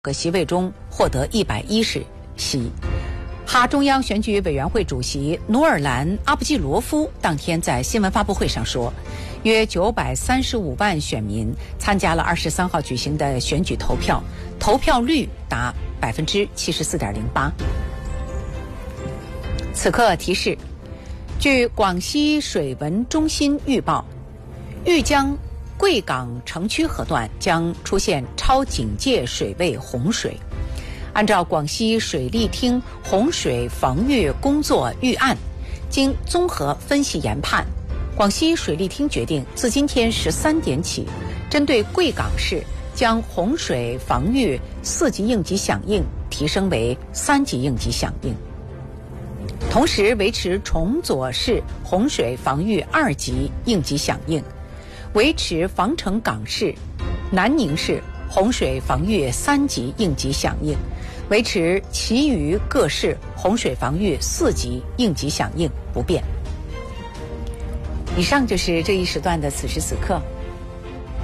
个席位中获得110席。哈中央选举委员会主席努尔兰·阿布季罗夫当天在新闻发布会上说，约935万选民参加了23号举行的选举投票，投票率达74.08%。此刻提示，据广西水文中心预报，豫江贵港城区河段将出现超警戒水位洪水。按照广西水利厅洪水防御工作预案，经综合分析研判，广西水利厅决定自今天13点起，针对贵港市将洪水防御4级应急响应提升为3级应急响应，同时维持崇左市洪水防御2级应急响应，维持防城港市、南宁市洪水防御3级应急响应，维持其余各市洪水防御4级应急响应不变。以上就是这一时段的此时此刻。